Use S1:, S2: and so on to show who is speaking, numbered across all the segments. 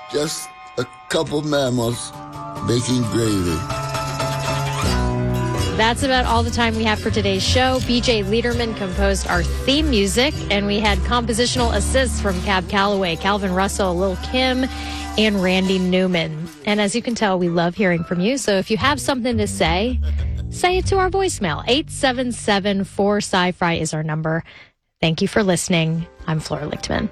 S1: Just a couple mammals making gravy.
S2: That's about all the time we have for today's show. BJ Liederman composed our theme music, and we had compositional assists from Cab Calloway, Calvin Russell, Lil Kim, and Randy Newman. And as you can tell, we love hearing from you. So if you have something to say it to our voicemail. 877-4SciFri is our number. Thank you for listening. I'm Flora Lichtman.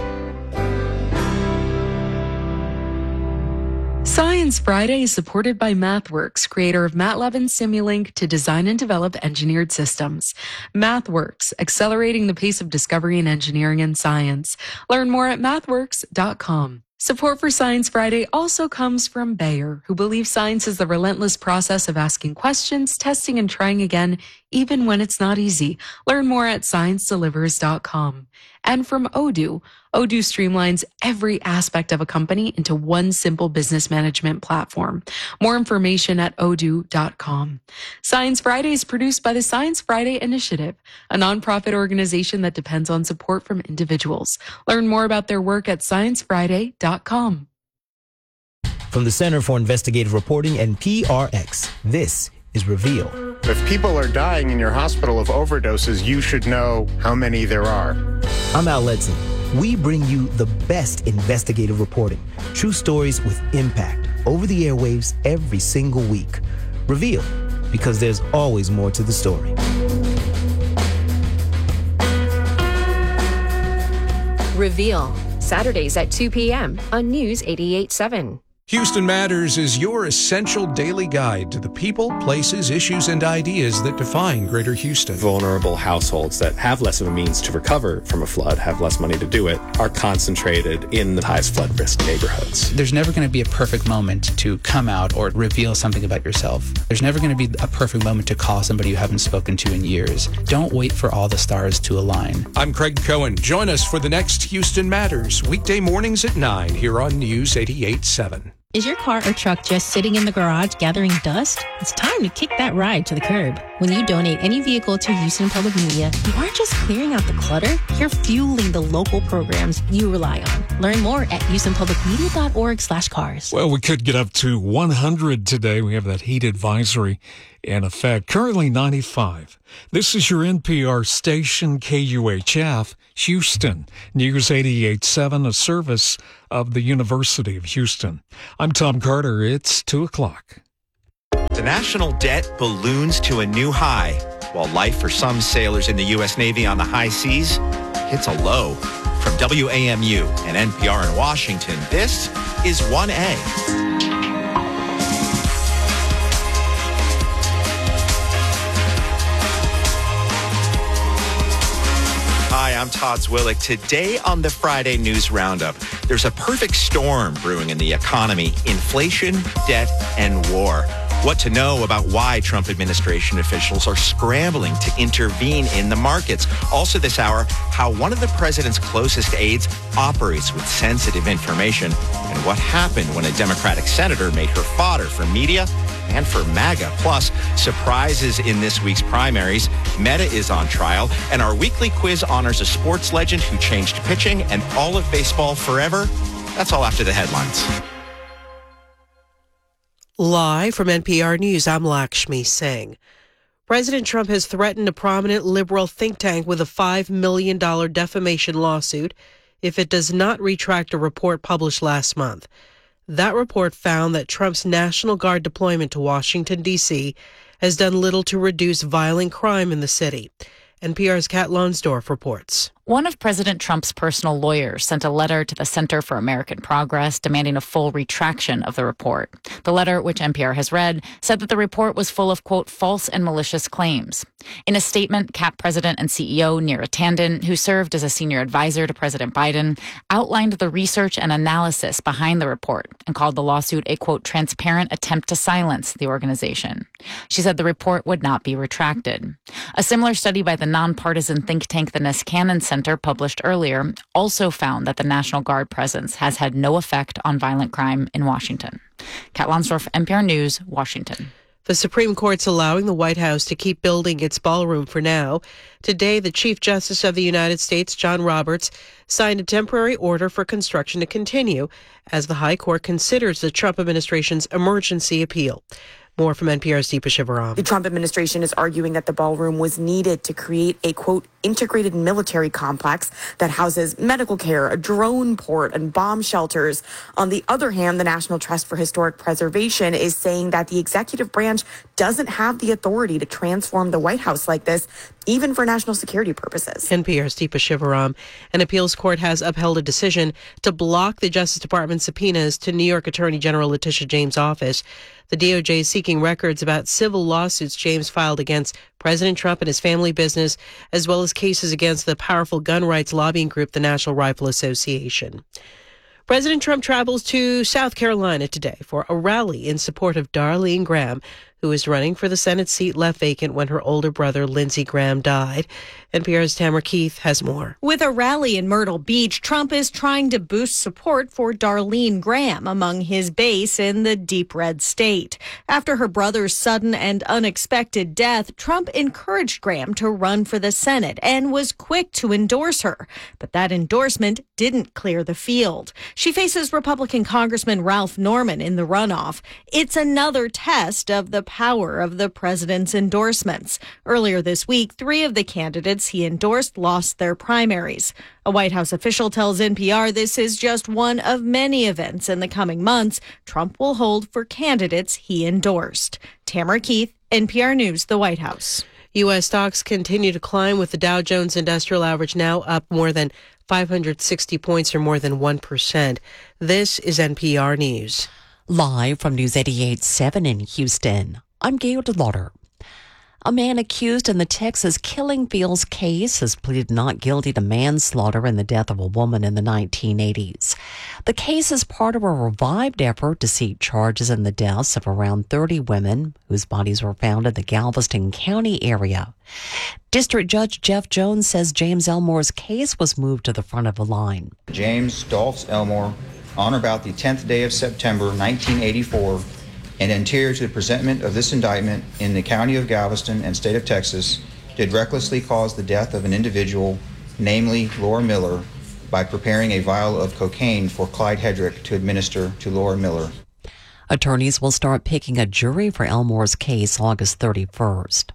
S3: Science Friday is supported by MathWorks, creator of MATLAB and Simulink to design and develop engineered systems. MathWorks, accelerating the pace of discovery in engineering and science. Learn more at mathworks.com. Support for Science Friday also comes from Bayer, who believes science is the relentless process of asking questions, testing, and trying again, even when it's not easy. Learn more at sciencedelivers.com. And from Odoo. Odoo streamlines every aspect of a company into one simple business management platform. More information at odoo.com. Science Friday is produced by the Science Friday Initiative, a nonprofit organization that depends on support from individuals. Learn more about their work at sciencefriday.com.
S4: From the Center for Investigative Reporting and PRX, this is Reveal.
S5: If people are dying in your hospital of overdoses, you should know how many there are.
S4: I'm Al Letson. We bring you the best investigative reporting, true stories with impact, over the airwaves every single week. Reveal, because there's always more to the story.
S6: Reveal, Saturdays at 2 p.m. on News 88.7.
S7: Houston Matters is your essential daily guide to the people, places, issues, and ideas that define Greater Houston.
S8: Vulnerable households that have less of a means to recover from a flood, have less money to do it, are concentrated in the highest flood risk neighborhoods.
S9: There's never going to be a perfect moment to come out or reveal something about yourself. There's never going to be a perfect moment to call somebody you haven't spoken to in years. Don't wait for all the stars to align.
S7: I'm Craig Cohen. Join us for the next Houston Matters, weekday mornings at 9 here on News 88.7.
S10: Is your car or truck just sitting in the garage gathering dust? It's time to kick that ride to the curb. When you donate any vehicle to Houston Public Media, you aren't just clearing out the clutter, you're fueling the local programs you rely on. Learn more at houstonpublicmedia.org/cars.
S11: Well, we could get up to 100 today. We have that heat advisory in effect. Currently 95. This is your NPR station, KUHF, Houston. News 88.7, a service of the University of Houston. I'm Tom Carter. It's 2 o'clock.
S12: The national debt balloons to a new high, while life for some sailors in the U.S. Navy on the high seas hits a low. From WAMU and NPR in Washington, this is 1A. Hi, I'm Todd Zwillick. Today on the Friday News Roundup, there's a perfect storm brewing in the economy: inflation, debt, and war. What to know about why Trump administration officials are scrambling to intervene in the markets. Also this hour, how one of the president's closest aides operates with sensitive information, and what happened when a Democratic senator made her fodder for media and for MAGA. Plus, surprises in this week's primaries. Meta is on trial, and our weekly quiz honors a sports legend who changed pitching and all of baseball forever. That's all after the headlines.
S13: Live from NPR News, I'm Lakshmi Singh. President Trump has threatened a prominent liberal think tank with a $5 million defamation lawsuit if it does not retract a report published last month. That report found that Trump's National Guard deployment to Washington, D.C. has done little to reduce violent crime in the city. NPR's Kat Lonsdorf reports.
S14: One of President Trump's personal lawyers sent a letter to the Center for American Progress demanding a full retraction of the report. The letter, which NPR has read, said that the report was full of, quote, false and malicious claims. In a statement, CAP President and CEO Neera Tanden, who served as a senior advisor to President Biden, outlined the research and analysis behind the report and called the lawsuit a, quote, transparent attempt to silence the organization. She said the report would not be retracted. A similar study by the nonpartisan think tank the Niskanen Center, published earlier, also found that the National Guard presence has had no effect on violent crime in Washington. Kat Lonsdorf, NPR News, Washington.
S13: The Supreme Court's allowing the White House to keep building its ballroom for now. Today, the Chief Justice of the United States, John Roberts, signed a temporary order for construction to continue as the High Court considers the Trump administration's emergency appeal. More from NPR's Deepa Shivaram.
S15: The Trump administration is arguing that the ballroom was needed to create a, quote, integrated military complex that houses medical care, a drone port, and bomb shelters. On the other hand, the National Trust for Historic Preservation is saying that the executive branch doesn't have the authority to transform the White House like this, even for national security purposes.
S13: NPR's Deepa Shivaram. An appeals court has upheld a decision to block the Justice Department's subpoenas to New York Attorney General Letitia James' office. The DOJ is seeking records about civil lawsuits James filed against President Trump and his family business, as well as cases against the powerful gun rights lobbying group, the National Rifle Association. President Trump travels to South Carolina today for a rally in support of Darlene Graham, who is running for the Senate seat left vacant when her older brother, Lindsey Graham, died. NPR's Tamara Keith has more.
S16: With a rally in Myrtle Beach, Trump is trying to boost support for Darlene Graham among his base in the deep red state. After her brother's sudden and unexpected death, Trump encouraged Graham to run for the Senate and was quick to endorse her. But that endorsement didn't clear the field. She faces Republican Congressman Ralph Norman in the runoff. It's another test of the power of the president's endorsements. Earlier this week, 3 of the candidates he endorsed lost their primaries. A White House official tells NPR this is just one of many events in the coming months Trump will hold for candidates he endorsed. Tamara Keith, NPR News, the White House.
S13: U.S. stocks continue to climb, with the Dow Jones Industrial Average now up more than 560 points, or more than 1%. This is NPR News.
S17: Live from News 88.7 in Houston, I'm Gail DeLauder. A man accused in the Texas Killing Fields case has pleaded not guilty to manslaughter in the death of a woman in the 1980s. The case is part of a revived effort to seek charges in the deaths of around 30 women whose bodies were found in the Galveston County area. District Judge Jeff Jones says James Elmore's case was moved to the front of the line.
S18: James Dolph Elmore, on or about the 10th day of September 1984, and anterior to the presentment of this indictment in the county of Galveston and state of Texas, did recklessly cause the death of an individual, namely Laura Miller, by preparing a vial of cocaine for Clyde Hedrick to administer to Laura Miller.
S17: Attorneys will start picking a jury for Elmore's case August 31st.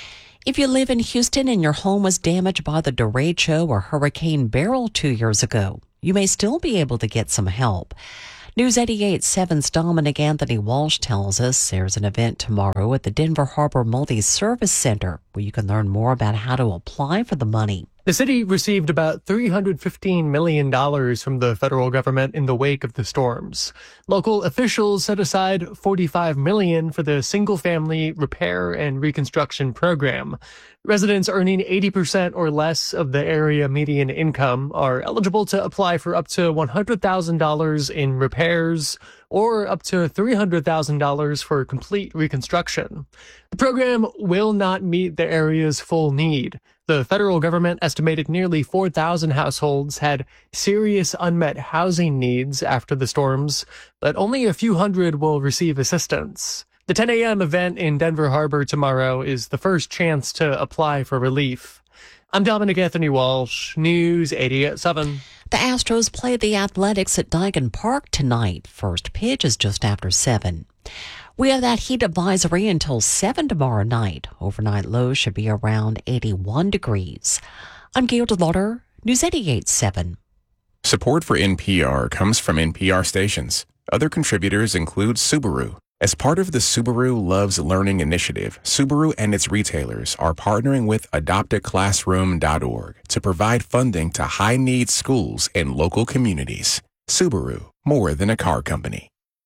S17: If you live in Houston and your home was damaged by the derecho or Hurricane Beryl 2 years ago, you may still be able to get some help. News 88.7's Dominic Anthony Walsh tells us there's an event tomorrow at the Denver Harbor Multi-Service Center where you can learn more about how to apply for the money.
S19: The city received about $315 million from the federal government in the wake of the storms. Local officials set aside $45 million for the single-family repair and reconstruction program. Residents earning 80% or less of the area median income are eligible to apply for up to $100,000 in repairs or up to $300,000 for complete reconstruction. The program will not meet the area's full need. The federal government estimated nearly 4,000 households had serious unmet housing needs after the storms, but only a few hundred will receive assistance. The 10 a.m. event in Denver Harbor tomorrow is the first chance to apply for relief. I'm Dominic Anthony Walsh, News 88.7.
S17: The Astros play the Athletics at Digan Park tonight. First pitch is just after 7. We have that heat advisory until 7 tomorrow night. Overnight lows should be around 81 degrees. I'm Gail DeLauder, News 88.7.
S20: Support for NPR comes from NPR stations. Other contributors include Subaru. As part of the Subaru Loves Learning initiative, Subaru and its retailers are partnering with adoptaclassroom.org to provide funding to high-needs schools in local communities. Subaru, more than a car company.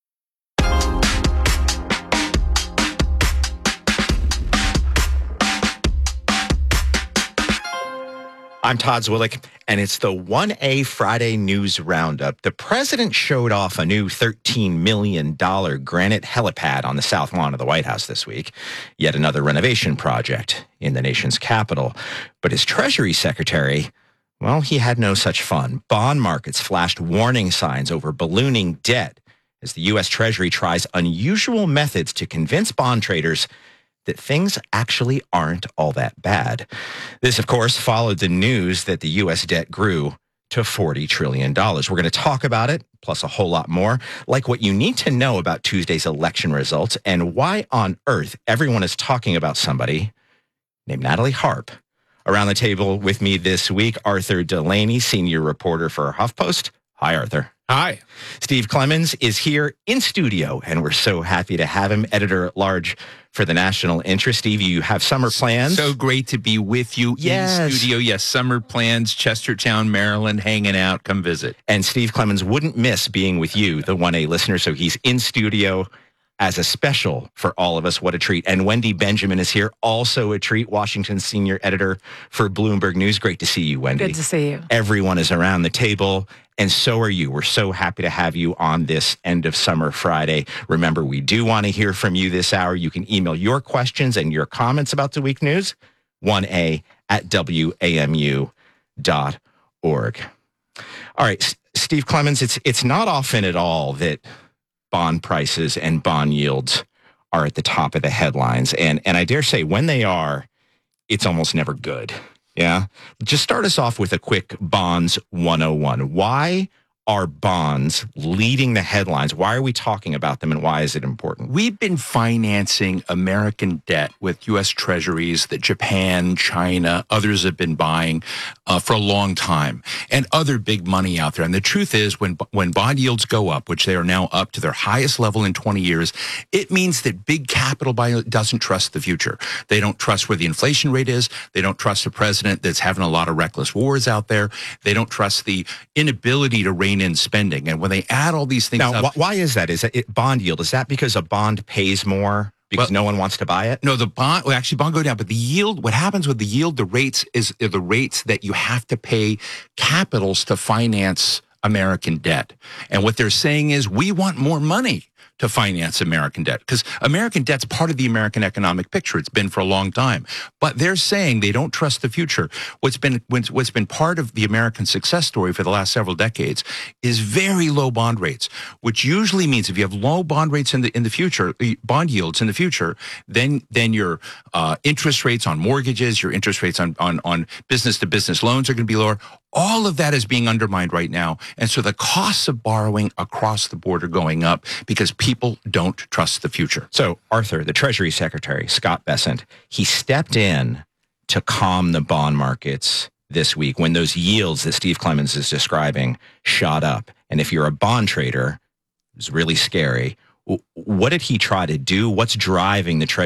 S12: I'm Todd Zwillick, and it's the 1A Friday News Roundup. The president showed off a new $13 million granite helipad on the south lawn of the White House this week, yet another renovation project in the nation's capital. But his Treasury Secretary, well, he had no such fun. Bond markets flashed warning signs over ballooning debt as the U.S. Treasury tries unusual methods to convince bond traders that things actually aren't all that bad. This, of course, followed the news that the U.S. debt grew to $40 trillion. We're going to talk about it, plus a whole lot more, like what you need to know about Tuesday's election results and why on earth everyone is talking about somebody named Natalie Harp. Around the table with me this week, Arthur Delaney, senior reporter for HuffPost. Hi, Arthur.
S21: Hi.
S12: Steve Clemens is here in studio, and we're so happy to have him, editor-at-large for the National Interest. Steve, you have summer plans.
S21: So great to be with you in studio. Yes, summer plans, Chestertown, Maryland, hanging out. Come visit.
S12: And Steve Clemens wouldn't miss being with you, the 1A listener, so he's in studio as a special for all of us. What a treat. And Wendy Benjamin is here, also a treat, Washington's senior editor for Bloomberg News. Great to see you, Wendy.
S22: Good to see you.
S12: Everyone is around the table, and so are you. We're so happy to have you on this end of summer Friday. Remember, we do want to hear from you this hour. You can email your questions and your comments about the week news, 1A@WAMU.org. All right, Steve Clemens, it's not often at all that bond prices and bond yields are at the top of the headlines. And I dare say when they are, it's almost never good. Yeah. Just start us off with a quick Bonds 101. Why are bonds leading the headlines? Why are we talking about them, and why is it important?
S21: We've been financing American debt with U.S. Treasuries that Japan, China, others have been buying for a long time, and other big money out there. And the truth is, when bond yields go up, which they are now up to their highest level in 20 years, it means that big capital buyer doesn't trust the future. They don't trust where the inflation rate is. They don't trust the president that's having a lot of reckless wars out there. They don't trust the inability to rein in spending. And when they add all these things
S12: now,
S21: up...
S12: why is that? Is it bond yield? Is that because a bond pays more because no one wants to buy it?
S21: No, the bond, well, actually bond go down, but the yield, what happens with the yield, the rates are the rates that you have to pay capitals to finance American debt. And what they're saying is, we want more money to finance American debt, because American debt's part of the American economic picture. It's been for a long time, but they're saying they don't trust the future. What's been part of the American success story for the last several decades is very low bond rates, which usually means if you have low bond rates in the future, bond yields in the future, then your interest rates on mortgages, your interest rates on business to business loans are going to be lower. All of that is being undermined right now. And so the costs of borrowing across the board are going up because people don't trust the future.
S12: So, Arthur, the Treasury Secretary, Scott Bessent, he stepped in to calm the bond markets this week when those yields that Steve Clemens is describing shot up. And if you're a bond trader, it was really scary. What did he try to do? What's driving the Treasury